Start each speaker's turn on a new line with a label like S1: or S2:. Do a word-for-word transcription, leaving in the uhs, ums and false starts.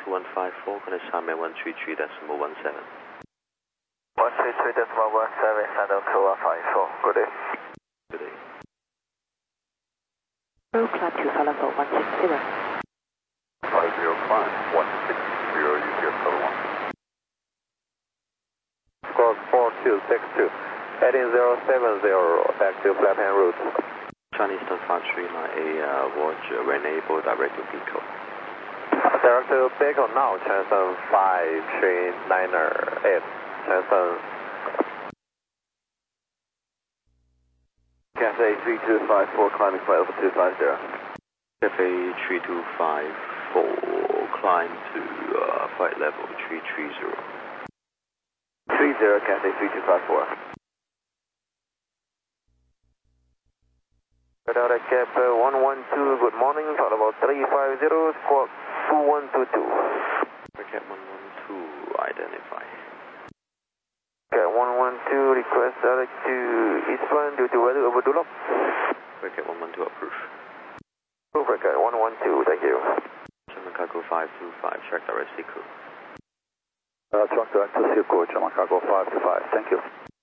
S1: two one five four, gonna Sunman one three three decimal one seven.
S2: one three three decimal one seven, Sandal two one five four, good day.
S1: Good day.
S3: Road climb to Falafel one six zero.
S4: five zero climb, one six zero, U T S code one.
S2: Squawk four two six two, heading zero seven zero, back to Flapham route.
S1: Chinese Eastern five three nine A, uh, watch, uh, enable direct to Pico.
S2: Direct to Pico now, Transson five three niner eight, Transson. Cathay three two five four, climbing flight over two five zero.
S1: Cathay three two five four, climb to uh, flight level three three zero.
S2: three zero, Cathay three two five four. Delta Cap one one two, good morning, thought about three five zero, squawk two one two two.
S1: Cap one one two, identify.
S2: Cap one one two, request direct to Eastland due to weather over Dulop.
S1: Cap one one two, approve.
S2: Approve, Cap one one two, thank you.
S1: German Cargo five two five, track direct Seco.
S4: Uh, truck direct to Seco, German Cargo five two five, thank you.